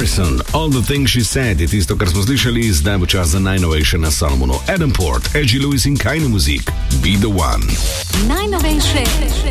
Harrison, All the Things She Said je tisto, kar smo slišali, zdaj bo čas za najnovejše na Salomonu. Adam Port, Edgy Lewis in Kajne muzik, Be the One. Najnovejše